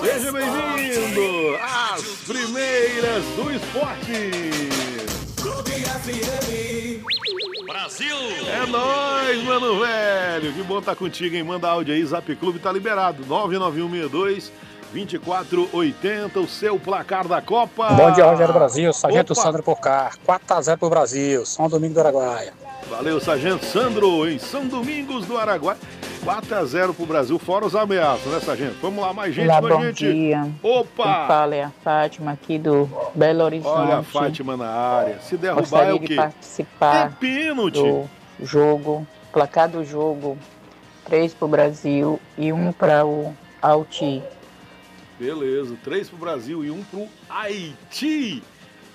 Seja bem-vindo às primeiras do esporte. Brasil! É nóis, mano velho. Que bom estar contigo, hein? Manda áudio aí, Zap Clube tá liberado. 99162-2480, o seu placar da Copa. Bom dia, Rogério Brasil. Sargento Opa! Sandro Pocar. 4x0 pro Brasil. São Domingos do Araguaia. Valeu, Sargento Sandro, em São Domingos do Araguaia. 4x0 pro Brasil, fora os ameaços, né, Sargento? Vamos lá, mais gente Olá, com a bom gente. dia. Opa! Quem fala é a Fátima aqui do Belo Horizonte. Olha a Fátima na área. Se derrubar Gostaria é o de quê? participar É pênalti. do jogo, placar do jogo, 3 pro Brasil e 1 para o Haiti. Beleza, 3 pro Brasil e 1 pro Haiti.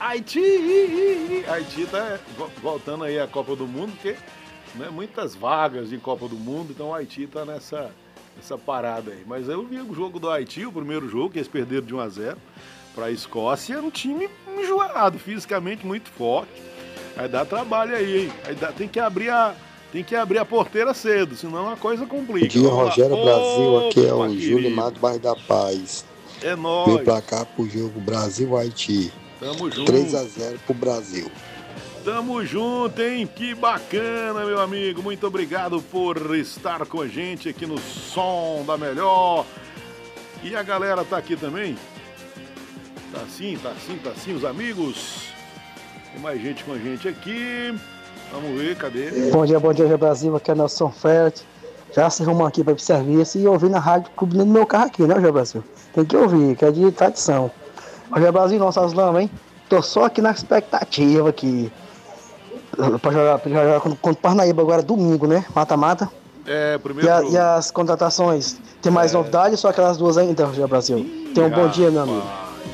Haiti tá voltando aí à Copa do Mundo, porque né, muitas vagas de Copa do Mundo, então o Haiti tá nessa parada aí. Mas eu vi o jogo do Haiti, o primeiro jogo, que eles perderam de 1x0 para a Escócia, um time enjoado, fisicamente muito forte. Aí dá trabalho aí, hein? Tem que abrir a porteira cedo, senão a coisa complica. Bom dia, Rogério Brasil, aqui é o querido. Júlio do bairro da Paz. É Meu nóis. placar pro jogo Brasil-Haiti. Tamo junto. 3x0 pro Brasil. Tamo junto, hein? Que bacana, meu amigo. Muito obrigado por estar com a gente aqui no Som da Melhor. E a galera tá aqui também? Tá sim, os amigos. Tem mais gente com a gente aqui. Vamos ver, cadê? Bom dia, Brasil. Aqui é o Nelson Felt. Já se arrumou aqui para ir pro serviço e ouvir na rádio Clube no meu carro aqui, né, Rogério Brasil? Tem que ouvir, que é de tradição. Rogério Brasil, nosso Aslão, hein? Tô só aqui na expectativa aqui. Pra jogar contra o Parnaíba agora domingo, né? Mata-mata. É, primeiro jogo. E as contratações? Tem mais novidades, só aquelas duas ainda, Rogério Brasil? Tenha um bom dia, meu amigo.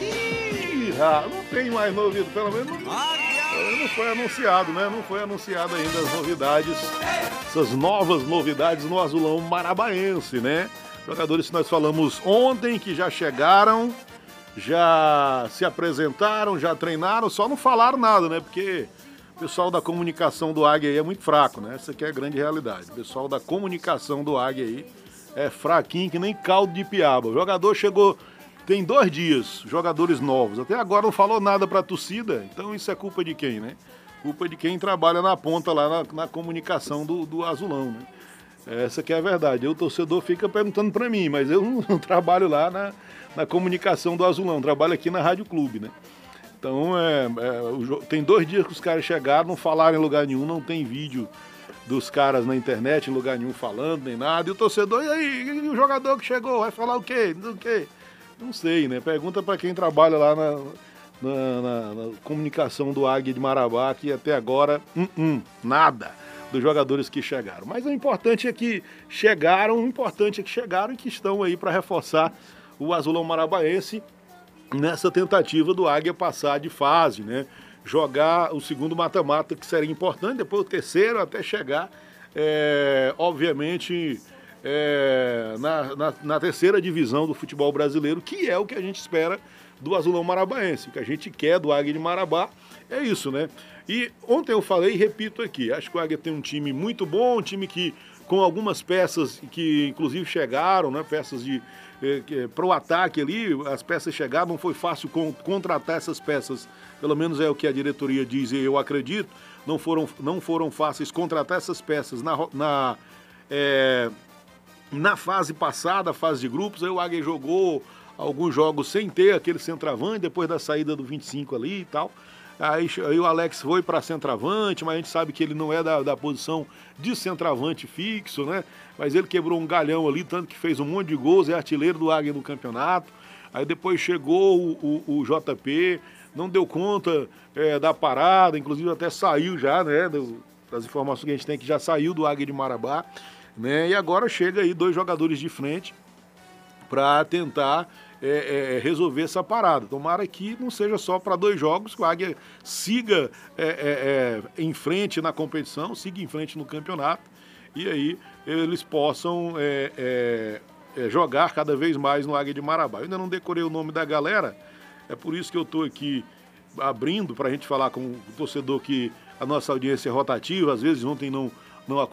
Não tem mais novidade, pelo menos não foi anunciado, né? Não foi anunciado ainda as novidades, essas novas novidades no Azulão Marabaense, né? Jogadores que nós falamos ontem que já chegaram, já se apresentaram, já treinaram, só não falaram nada, né? Porque o pessoal da comunicação do Águia aí é muito fraco, né? Essa aqui é a grande realidade. O pessoal da comunicação do Águia aí é fraquinho que nem caldo de piaba. O jogador chegou, tem 2 dias, jogadores novos. Até agora não falou nada pra torcida, então isso é culpa de quem, né? Culpa de quem trabalha na ponta lá na comunicação do Azulão, né? Essa que é a verdade. O torcedor fica perguntando pra mim, mas eu não trabalho lá na comunicação do Azulão, trabalho aqui na Rádio Clube, né? Então, tem 2 dias que os caras chegaram, não falaram em lugar nenhum, não tem vídeo dos caras na internet em lugar nenhum falando, nem nada. E o torcedor, e aí, e o jogador que chegou, vai falar o quê? Não sei, né? Pergunta pra quem trabalha lá na comunicação do Águia de Marabá, que até agora, nada dos jogadores que chegaram. Mas o importante é que chegaram, e que estão aí para reforçar o Azulão Marabaense nessa tentativa do Águia passar de fase, né? Jogar o segundo mata-mata, que seria importante, depois o terceiro até chegar, obviamente, na terceira divisão do futebol brasileiro, que é o que a gente espera do Azulão Marabaense. O que a gente quer do Águia de Marabá é isso, né? E ontem eu falei e repito aqui, acho que o Águia tem um time muito bom, um time que com algumas peças que inclusive chegaram, né? Peças para o ataque ali, as peças chegaram, não foi fácil contratar essas peças, pelo menos é o que a diretoria diz e eu acredito, não foram fáceis contratar essas peças na fase passada, a fase de grupos. Aí o Águia jogou alguns jogos sem ter aquele centroavante, depois da saída do 25 ali e tal. Aí o Alex foi para centroavante, mas a gente sabe que ele não é da posição de centroavante fixo, né? Mas ele quebrou um galhão ali, tanto que fez um monte de gols, é artilheiro do Águia no campeonato. Aí depois chegou o JP, não deu conta da parada, inclusive até saiu já, né? Das informações que a gente tem, que já saiu do Águia de Marabá, né? E agora chega aí 2 jogadores de frente para tentar resolver essa parada. Tomara que não seja só para 2 jogos, que o Águia siga em frente na competição, siga em frente no campeonato, e aí eles possam jogar cada vez mais no Águia de Marabá. Eu ainda não decorei o nome da galera, é por isso que eu estou aqui abrindo para a gente falar com o torcedor, que a nossa audiência é rotativa, às vezes ontem